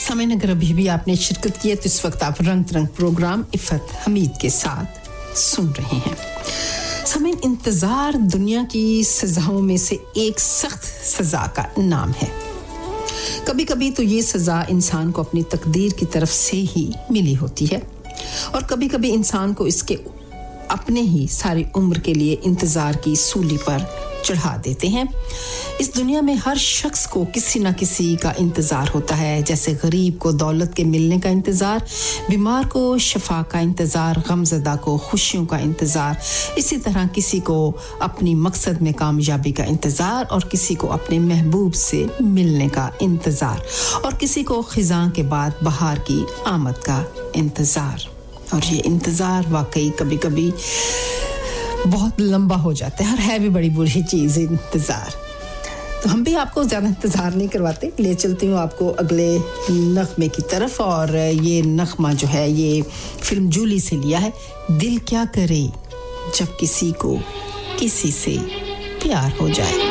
सामईन अगर अभी भी आपने शिरकत की है तो इस वक्त आप रंग तरंग प्रोग्राम इफ़त हमीद के साथ सुन रहे हैं सामईन इंतजार दुनिया की सजाओं में से एक सख्त सजा का नाम है कभी-कभी तो ये सजा इंसान को अपनी तकदीर की तरफ से ही मिली होती है और कभी-कभी इंसान को इसके अपने ही सारी उम्र के लिए इंतजार की सूली पर चढ़ा देते हैं इस दुनिया में हर शख्स को किसी ना किसी का इंतजार होता है जैसे गरीब को दौलत के मिलने का इंतजार बीमार को शफा का इंतजार गमज़दा को खुशियों का इंतजार इसी तरह किसी को अपनी मकसद में कामयाबी का इंतजार और किसी को अपने महबूब से मिलने का इंतजार और किसी को खिज़ां के बाद बहार की आमद का इंतजार और ये इंतजार वाकई कभी-कभी बहुत लंबा हो जाता है और है भी बड़ी बुरी चीज़ इंतजार तो हम भी आपको ज़्यादा इंतजार नहीं करवाते ले चलती हूँ आपको अगले नग़मे की तरफ और ये नग़मा जो है ये फिल्म जूली से लिया है दिल क्या करे जब किसी को किसी से प्यार हो जाए